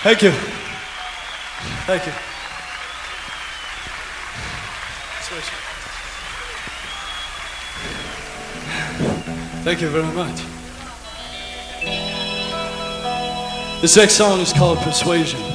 Thank you. Thank you. Switch. Thank you very much. This next song is called Persuasion.